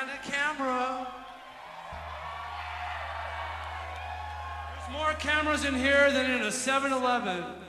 on the camera. There's more cameras in here than in a 7-Eleven.